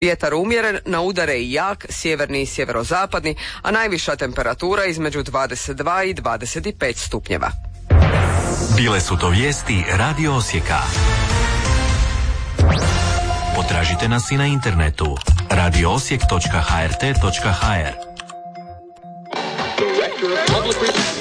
Vjetar umjeren, na udare i jak, sjeverni i sjeverozapadni, a najviša temperatura između 22 i 25 stupnjeva. Bile su to vijesti Radio Osijeka. Potražite nas i na internetu radioosijek.hrt.hr.